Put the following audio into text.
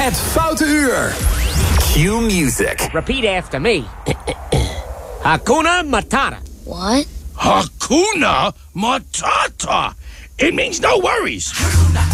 Het Foute Uur. Q Music. Repeat after me. Hakuna Matata. What? Hakuna Matata. It means no worries.